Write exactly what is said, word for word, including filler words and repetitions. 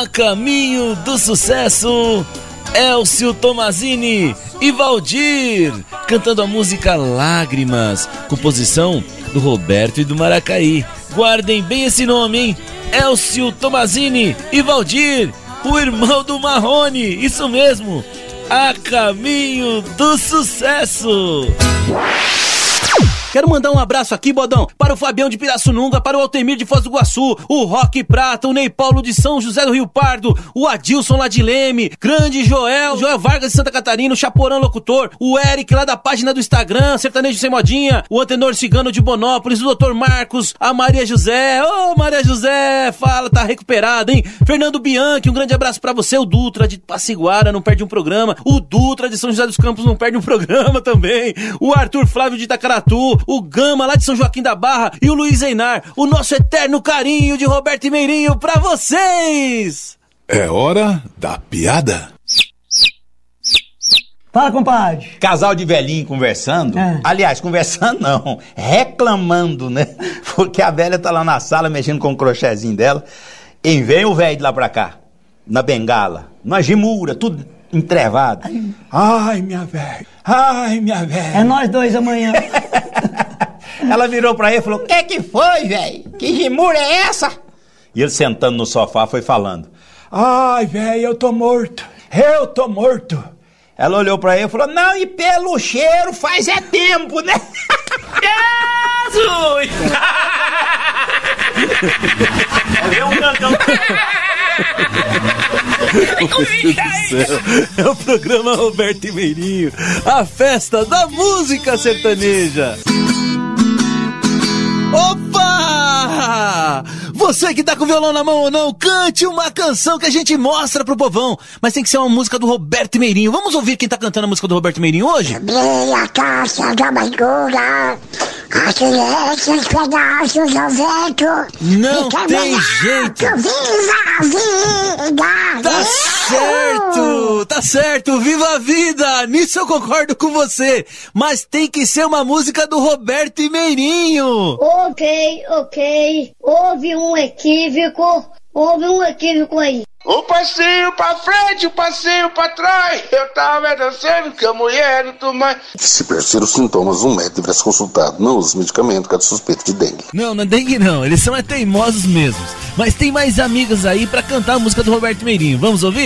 A caminho do sucesso, Elcio Tomazini e Valdir, cantando a música Lágrimas, composição do Roberto e do Maracaí. Guardem bem esse nome, hein? Elcio Tomazini e Valdir, o irmão do Marrone, isso mesmo, A caminho do sucesso. Quero mandar um abraço aqui, Bodão, para o Fabião de Pirassununga, para o Altemir de Foz do Iguaçu, o Roque Prata, o Ney Paulo de São José do Rio Pardo, o Adilson lá de Leme, Grande Joel, Joel Vargas de Santa Catarina, o Chaporã Locutor, o Eric lá da página do Instagram, Sertanejo Sem Modinha, o Antenor Cigano de Bonópolis, o doutor Marcos, a Maria José, ô oh, Maria José, fala, tá recuperada, hein? Fernando Bianchi, um grande abraço pra você, o Dutra de Passiguara, não perde um programa, o Dutra de São José dos Campos não perde um programa também, o Arthur Flávio de Itacaratu, o Gama lá de São Joaquim da Barra e o Luiz Einar, o nosso eterno carinho de Roberto e Meirinho pra vocês! É hora da piada. Fala, compadre. Casal de velhinho conversando, é. aliás, conversando não, reclamando, né? Porque a velha tá lá na sala mexendo com o crochêzinho dela e vem o velho de lá pra cá, na bengala, na gimura, tudo entrevado. Ai, ai minha velha, ai minha velha. É nós dois amanhã. Ela virou pra ele e falou, que que foi, velho? Que gimura é essa? E ele sentando no sofá foi falando, ai, velho, eu tô morto, eu tô morto. Ela olhou pra ele e falou, não, e pelo cheiro faz é tempo, né? Jesus! É um cantão. É o programa Roberto e Meirinho, a festa da música sertaneja. Opa! Você que tá com o violão na mão ou não, cante uma canção que a gente mostra pro povão. Mas tem que ser uma música do Roberto e Meirinho. Vamos ouvir quem tá cantando a música do Roberto e Meirinho hoje? Abri a caixa da amargura, atirei seus pedaços ao vento. Não tem jeito. Viva a vida! Tá certo, tá certo, viva a vida! Nisso eu concordo com você. Mas tem que ser uma música do Roberto e Meirinho. Ok, ok. Houve um equívoco. Houve um equívoco aí. O passinho pra frente, o passinho pra trás. Eu tava dançando que a mulher não toma. Se persistir os sintomas, um médico deverá ser consultado. Não use medicamento caso suspeito de dengue. Não, não é dengue não. Eles são é teimosos mesmos. Mas tem mais amigas aí pra cantar a música do Roberto Meirinho. Vamos ouvir?